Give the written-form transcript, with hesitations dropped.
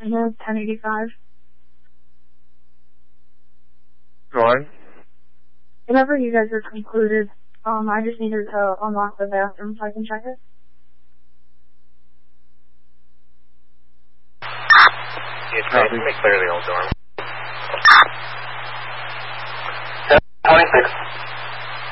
in here, 1085. Go on. Whenever you guys are concluded, I just needed to unlock the bathroom so I can check it. Make clear the old dorm. 26.